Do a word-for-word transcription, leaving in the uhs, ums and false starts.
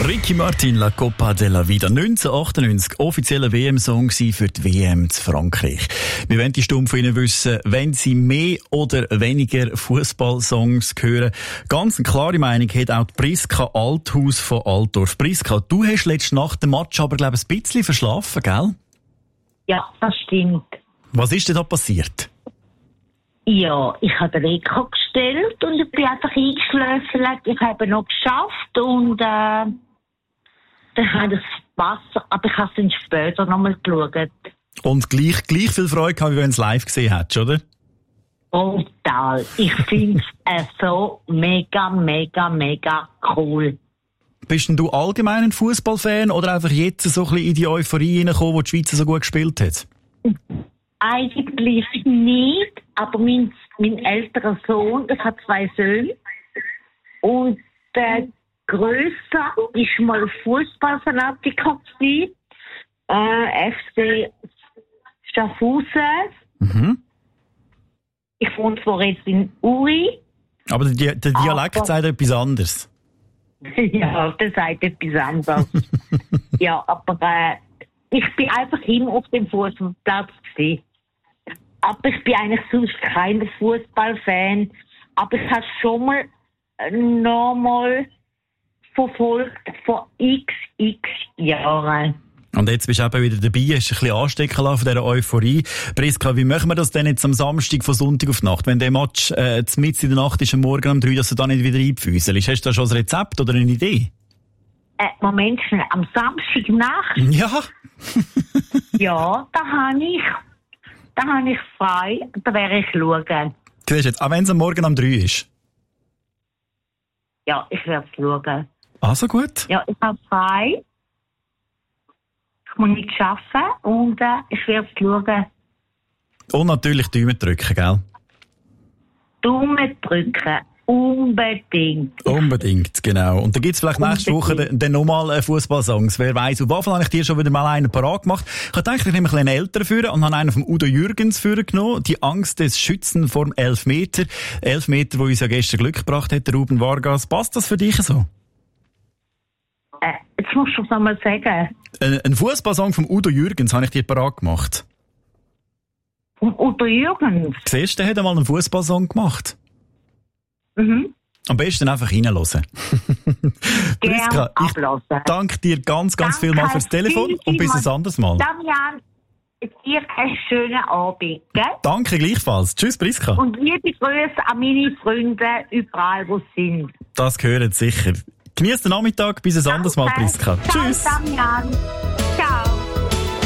Ricky Martin, La Copa della Vida. neunzehnhundertachtundneunzig, offizieller W M-Song für die W M zu Frankreich. Wir wollen die Stunde von Ihnen wissen, wenn Sie mehr oder weniger Fußballsongs hören. Ganz eine klare Meinung hat auch die Priska Althaus von Altdorf. Priska, du hast letzte Nacht den Match aber, glaube ich, ein bisschen verschlafen, gell? Ja, das stimmt. Was ist denn da passiert? Ja, ich habe den Wecker gestellt und ich bin einfach eingeschläfert. Ich habe noch geschafft und äh, dann habe ich Wasser, aber ich habe es dann später nochmal geschaut. Und gleich, gleich viel Freude gehabt, wie wenn du es live gesehen hättest, oder? Total. Ich finde es äh, so mega, mega, mega cool. Bist denn du allgemein ein Fußballfan oder einfach jetzt so ein bisschen in die Euphorie hineingekommen, wo die Schweiz so gut gespielt hat? Eigentlich nicht, aber mein, mein älterer Sohn, das hat zwei Söhne, und der Größte ist mal Fußballfanatiker gewesen, äh, F C Schaffhausen. Mhm. Ich wohne zwar jetzt in Uri. Aber der, der Dialekt aber sagt etwas anderes. Ja, der sagt etwas anderes. Ja, aber äh, ich bin einfach immer auf dem Fußballplatz gewesen. Aber ich bin eigentlich sonst kein Fußballfan. Aber ich habe schon mal äh, nochmal verfolgt vor x, x Jahren. Und jetzt bist du eben wieder dabei, hast ein bisschen anstecken lassen von dieser Euphorie. Priska, wie machen wir das denn jetzt am Samstag von Sonntag auf Nacht? Wenn der Match äh, mitten in der Nacht ist, am Morgen um drei, dass du da nicht wieder einpfüselst? Hast du da schon ein Rezept oder eine Idee? Äh, Moment schnell, am Samstagnacht? Ja. Ja, da habe ich, da habe ich frei, da werde ich schauen. Du weißt jetzt, auch wenn es am Morgen um drei ist? Ja, ich werde es schauen. Also gut. Ja, ich habe frei. Ich muss nicht arbeiten und äh, ich werde es schauen. Und natürlich Daumen drücken, gell? Daumen drücken. Unbedingt. Unbedingt, genau. Und dann gibt es vielleicht Unbedingt. nächste Woche dann, dann nochmal Fußballsongs. Wer weiss. Auf jeden Fall habe ich dir schon wieder mal einen parat gemacht. Ich habe gedacht, ich nehme einen älteren führen und habe einen vom Udo Jürgens führen genommen. Die Angst des Schützen vorm Elfmeter. Elfmeter, wo uns ja gestern Glück gebracht hat, der Ruben Vargas. Passt das für dich so? Äh, jetzt musst du es nochmal sagen. Ein, ein Fußballsong vom Udo Jürgens habe ich dir parat gemacht. Vom Udo Jürgens? Siehst du, der hat einmal einen Fußballsong gemacht. Mhm. Am besten einfach reinhören. Priska, ich danke dir ganz, ganz viel mal fürs Telefon viel, viel und bis ein anderes Mal. Damian, dir einen schönen Abend. Gell? Danke gleichfalls. Tschüss, Priska. Und liebe Grüße an meine Freunde überall, wo sie sind. Das gehört sicher. Genieß den Nachmittag, bis ein anderes Mal, Priska. Ciao, Tschüss. Damian.